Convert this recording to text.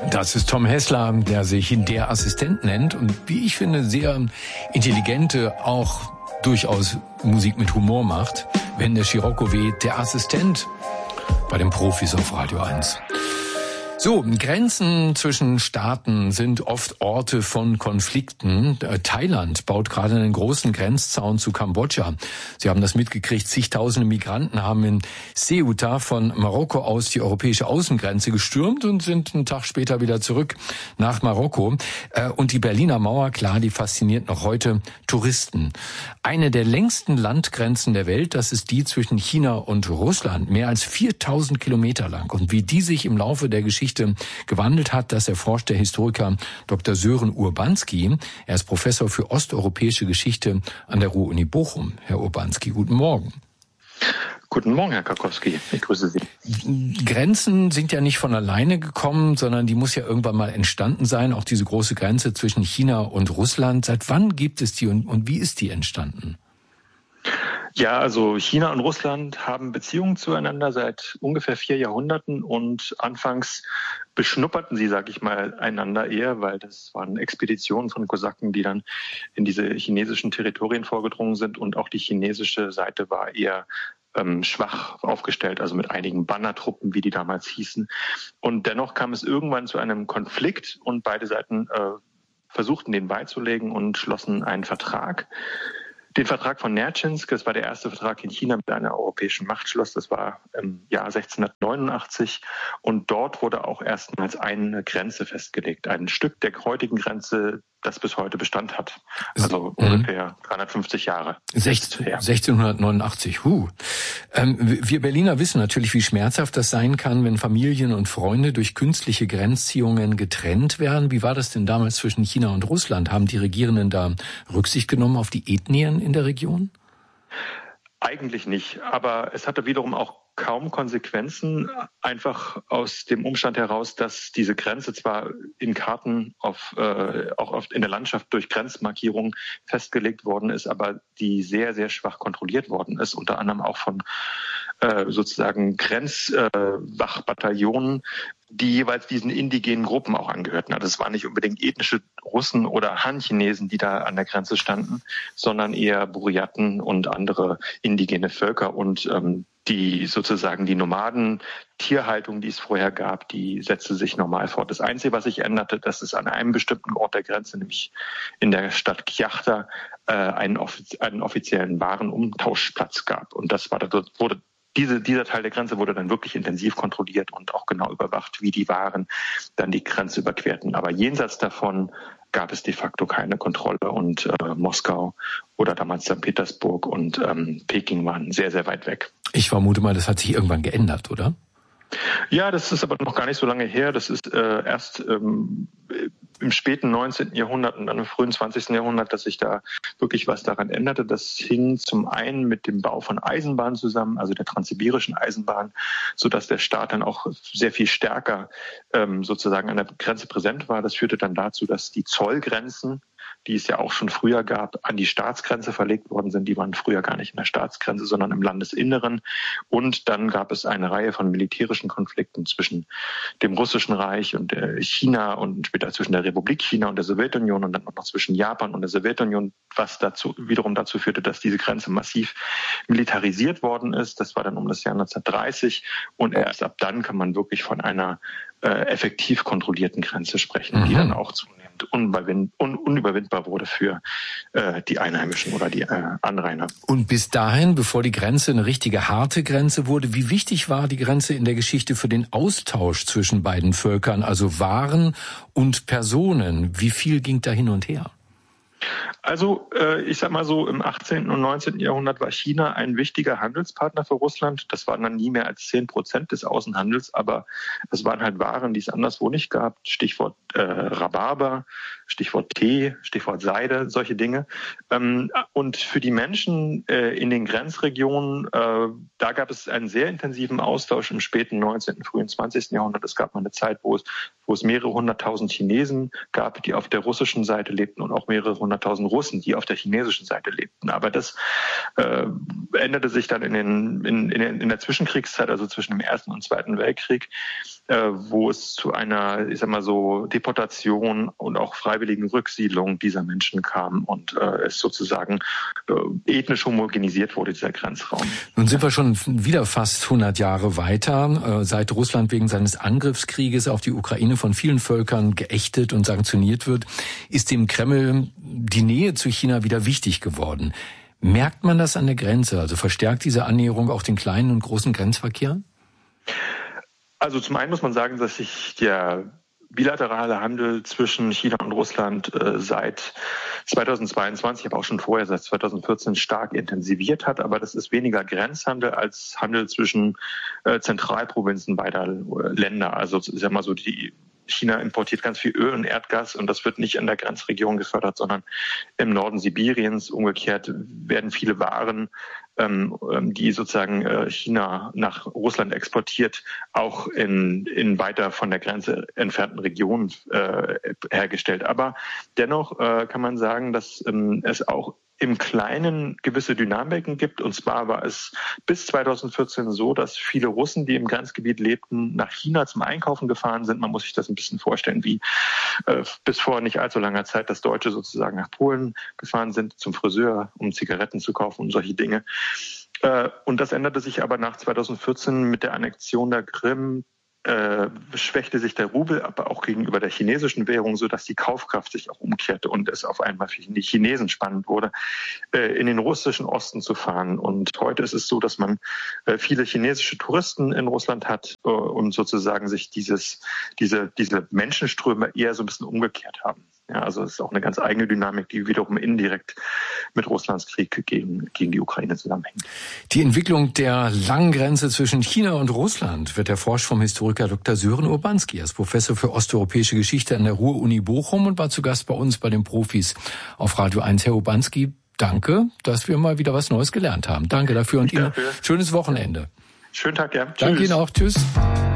Das ist Tom Hessler, der sich Der Assistent nennt und wie ich finde, sehr intelligente, auch durchaus Musik mit Humor macht. Wenn der Scirocco weht, Der Assistent bei den Profis auf Radio 1. So, Grenzen zwischen Staaten sind oft Orte von Konflikten. Thailand baut gerade einen großen Grenzzaun zu Kambodscha. Sie haben das mitgekriegt, zigtausende Migranten haben in Ceuta von Marokko aus die europäische Außengrenze gestürmt und sind einen Tag später wieder zurück nach Marokko. Und die Berliner Mauer, klar, die fasziniert noch heute Touristen. Eine der längsten Landgrenzen der Welt, das ist die zwischen China und Russland, mehr als 4000 Kilometer lang. Und wie die sich im Laufe der Geschichte gewandelt hat, das erforscht der Historiker Dr. Sören Urbanski. Er ist Professor für osteuropäische Geschichte an der Ruhr-Uni Bochum. Herr Urbanski, guten Morgen. Guten Morgen, Herr Karkowski. Ich grüße Sie. Grenzen sind ja nicht von alleine gekommen, sondern die muss ja irgendwann mal entstanden sein. Auch diese große Grenze zwischen China und Russland. Seit wann gibt es die und wie ist die entstanden? Ja, also China und Russland haben Beziehungen zueinander seit ungefähr 4 Jahrhunderten und anfangs beschnupperten sie, sag ich mal, einander eher, weil das waren Expeditionen von Kosaken, die dann in diese chinesischen Territorien vorgedrungen sind und auch die chinesische Seite war eher schwach aufgestellt, also mit einigen Bannertruppen, wie die damals hießen. Und dennoch kam es irgendwann zu einem Konflikt und beide Seiten versuchten, den beizulegen und schlossen einen Vertrag. Den Vertrag von Nerchinsk, das war der erste Vertrag in China mit einer europäischen Machtschloss, das war im Jahr 1689 und dort wurde auch erstmals eine Grenze festgelegt, ein Stück der heutigen Grenze, das bis heute Bestand hat, also ungefähr 350 Jahre. 1689, Wir Berliner wissen natürlich, wie schmerzhaft das sein kann, wenn Familien und Freunde durch künstliche Grenzziehungen getrennt werden. Wie war das denn damals zwischen China und Russland? Haben die Regierenden da Rücksicht genommen auf die Ethnien in der Region? Eigentlich nicht, aber es hatte wiederum auch kaum Konsequenzen, einfach aus dem Umstand heraus, dass diese Grenze zwar in Karten auch oft in der Landschaft durch Grenzmarkierungen festgelegt worden ist, aber die sehr, sehr schwach kontrolliert worden ist, unter anderem auch von sozusagen Grenzwachbataillonen, die jeweils diesen indigenen Gruppen auch angehörten. Also es waren nicht unbedingt ethnische Russen oder Han-Chinesen, die da an der Grenze standen, sondern eher Buryaten und andere indigene Völker und die sozusagen die Nomaden-Tierhaltung, die es vorher gab, die setzte sich normal fort. Das Einzige, was sich änderte, dass es an einem bestimmten Ort der Grenze, nämlich in der Stadt Kyakhta, einen offiziellen Warenumtauschplatz gab. Und das war dieser Teil der Grenze wurde dann wirklich intensiv kontrolliert und auch genau überwacht, wie die Waren dann die Grenze überquerten. Aber jenseits davon gab es de facto keine Kontrolle und Moskau oder damals St. Petersburg und Peking waren sehr, sehr weit weg. Ich vermute mal, das hat sich irgendwann geändert, oder? Ja, das ist aber noch gar nicht so lange her. Das ist erst im späten 19. Jahrhundert und dann im frühen 20. Jahrhundert, dass sich da wirklich was daran änderte. Das hing zum einen mit dem Bau von Eisenbahnen zusammen, also der transsibirischen Eisenbahn, sodass der Staat dann auch sehr viel stärker sozusagen an der Grenze präsent war. Das führte dann dazu, dass die Zollgrenzen, die es ja auch schon früher gab, an die Staatsgrenze verlegt worden sind. Die waren früher gar nicht in der Staatsgrenze, sondern im Landesinneren. Und dann gab es eine Reihe von militärischen Konflikten zwischen dem Russischen Reich und China und später zwischen der Republik China und der Sowjetunion und dann noch zwischen Japan und der Sowjetunion, was wiederum dazu führte, dass diese Grenze massiv militarisiert worden ist. Das war dann um das Jahr 1930 und erst ab dann kann man wirklich von einer effektiv kontrollierten Grenze sprechen, die dann auch zunehmend unüberwindbar wurde für die Einheimischen oder die Anrainer. Und bis dahin, bevor die Grenze eine richtige harte Grenze wurde, wie wichtig war die Grenze in der Geschichte für den Austausch zwischen beiden Völkern, also Waren und Personen? Wie viel ging da hin und her? Also ich sag mal so, im 18. und 19. Jahrhundert war China ein wichtiger Handelspartner für Russland. Das waren dann nie mehr als 10% des Außenhandels, aber es waren halt Waren, die es anderswo nicht gab. Stichwort Rhabarber, Stichwort Tee, Stichwort Seide, solche Dinge. Und für die Menschen in den Grenzregionen, da gab es einen sehr intensiven Austausch im späten 19., frühen 20. Jahrhundert. Es gab mal eine Zeit, wo es wo es mehrere 100.000 Chinesen gab, die auf der russischen Seite lebten und auch mehrere 100.000 Russen, die auf der chinesischen Seite lebten. Aber das änderte sich dann in der Zwischenkriegszeit, also zwischen dem Ersten und Zweiten Weltkrieg, wo es zu einer, ich sag mal so, Deportation und auch freiwilligen Rücksiedlung dieser Menschen kam und es sozusagen ethnisch homogenisiert wurde, dieser Grenzraum. Nun sind wir schon wieder fast 100 Jahre weiter, seit Russland wegen seines Angriffskrieges auf die Ukraine von vielen Völkern geächtet und sanktioniert wird, ist dem Kreml die Nähe zu China wieder wichtig geworden. Merkt man das an der Grenze? Also verstärkt diese Annäherung auch den kleinen und großen Grenzverkehr? Also zum einen muss man sagen, dass sich der bilaterale Handel zwischen China und Russland seit 2022, aber auch schon vorher, seit 2014 stark intensiviert hat. Aber das ist weniger Grenzhandel als Handel zwischen Zentralprovinzen beider Länder. Also ich sag mal so, China importiert ganz viel Öl und Erdgas und das wird nicht in der Grenzregion gefördert, sondern im Norden Sibiriens. Umgekehrt werden viele Waren, die sozusagen China nach Russland exportiert, auch in weiter von der Grenze entfernten Regionen hergestellt. Aber dennoch kann man sagen, dass es auch im Kleinen gewisse Dynamiken gibt. Und zwar war es bis 2014 so, dass viele Russen, die im Grenzgebiet lebten, nach China zum Einkaufen gefahren sind. Man muss sich das ein bisschen vorstellen, wie bis vor nicht allzu langer Zeit, dass Deutsche sozusagen nach Polen gefahren sind zum Friseur, um Zigaretten zu kaufen und solche Dinge. Und das änderte sich aber nach 2014 mit der Annexion der Krim. Schwächte sich der Rubel, aber auch gegenüber der chinesischen Währung, so dass die Kaufkraft sich auch umkehrte und es auf einmal für die Chinesen spannend wurde, in den russischen Osten zu fahren. Und heute ist es so, dass man viele chinesische Touristen in Russland hat und sozusagen sich diese Menschenströme eher so ein bisschen umgekehrt haben. Ja, also es ist auch eine ganz eigene Dynamik, die wiederum indirekt mit Russlands Krieg gegen die Ukraine zusammenhängt. Die Entwicklung der langen Grenze zwischen China und Russland wird erforscht vom Historiker Dr. Sören Urbanski. Er ist Professor für osteuropäische Geschichte an der Ruhr-Uni Bochum und war zu Gast bei uns bei den Profis auf Radio 1. Herr Urbanski, danke, dass wir mal wieder was Neues gelernt haben. Danke dafür und Ihnen schönes Wochenende. Schönen Tag, ja. Danke Ihnen auch. Tschüss.